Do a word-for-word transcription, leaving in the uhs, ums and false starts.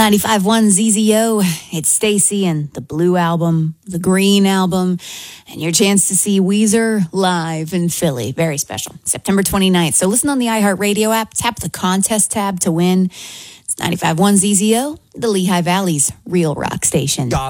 ninety-five point one Z Z O, it's Stacy and the Blue Album, the Green Album, and your chance to see Weezer live in Philly. Very special. September twenty-ninth. So listen on the iHeartRadio app, tap the contest tab to win. It's ninety-five point one Z Z O, the Lehigh Valley's real rock station.